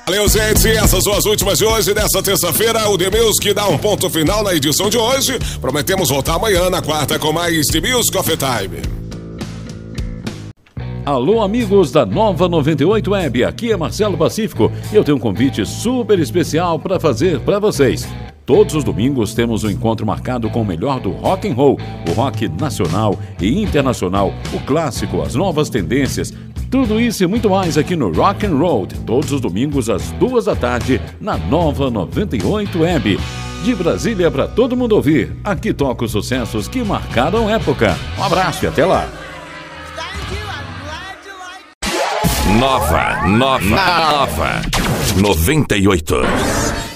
Valeu, gente. Essas são as últimas de hoje, dessa terça-feira. O The Music dá um ponto final na edição de hoje. Prometemos voltar amanhã, na quarta, com mais The Music Coffee Time. Alô, amigos da Nova 98 Web. Aqui é Marcelo Pacífico e eu tenho um convite super especial para fazer para vocês. Todos os domingos temos um encontro marcado com o melhor do rock and roll, o rock nacional e internacional, o clássico, as novas tendências. Tudo isso e muito mais aqui no Rock and Roll, todos os domingos às 2 da tarde, na Nova 98 Web. De Brasília para todo mundo ouvir, aqui toca os sucessos que marcaram época. Um abraço e até lá. Nova 98.